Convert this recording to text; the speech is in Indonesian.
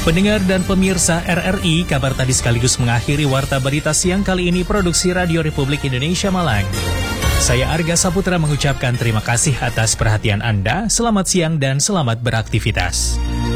Pendengar dan pemirsa RRI, kabar tadi sekaligus mengakhiri Warta Berita Siang kali ini produksi Radio Republik Indonesia Malang. Saya Arga Saputra mengucapkan terima kasih atas perhatian Anda, selamat siang dan selamat beraktivitas.